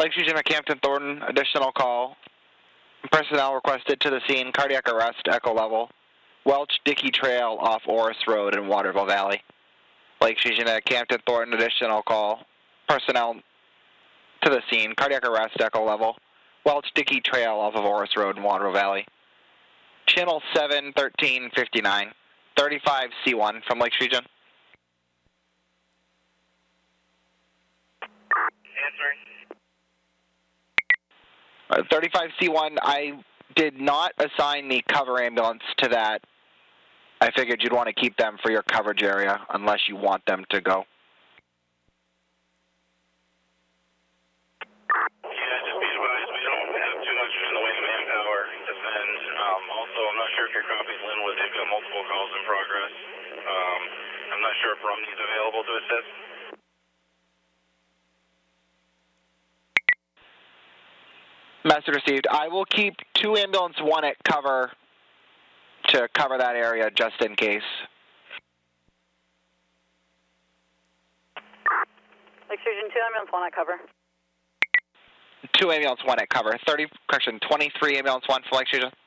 Lakes Region at Campton Thornton, additional call. Personnel requested to the scene, cardiac arrest, echo level. Welch Dickey Trail off Oris Road in Waterville Valley. Lakes Region at Campton Thornton, additional call. Personnel to the scene, cardiac arrest, echo level. Welch Dickey Trail off of Oris Road in Waterville Valley. Channel 71359, 35C1 from Lakes Region. Answering. 35C1, I did not assign the cover ambulance to that. I figured you'd want to keep them for your coverage area unless you want them to go. Yeah, just be advised, we don't have too much in the way of manpower to send. Also, I'm not sure if your copy's Linwood. They've got multiple calls in progress. I'm not sure if Romney's available to assist. Message received. I will keep 2 ambulance 1 at cover to cover that area just in case. Lakes Region 2 ambulance 1 at cover. 2 ambulance 1 at cover. 23 ambulance 1 for Lakes Region.